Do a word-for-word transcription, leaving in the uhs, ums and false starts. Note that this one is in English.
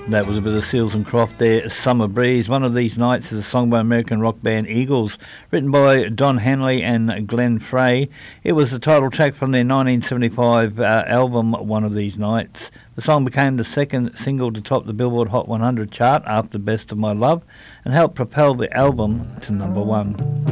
That was a bit of Seals and Croft there, Summer Breeze. One of These Nights is a song by American rock band Eagles, written by Don Henley and Glenn Frey. It was the title track from their nineteen seventy-five uh, album One of These Nights. The song became the second single to top the Billboard Hot one hundred chart after Best of My Love and helped propel the album to number one.